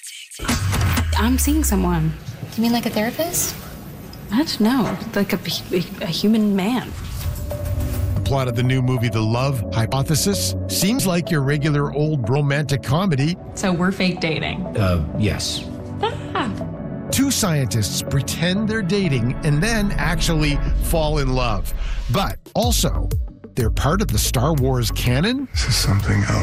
I'm seeing someone. You mean like a therapist? What? No, like a human man. The plot of the new movie, The Love Hypothesis, seems like your regular old romantic comedy. So we're fake dating. Yes. Two scientists pretend they're dating and then actually fall in love. But also, they're part of the Star Wars canon. This is something else.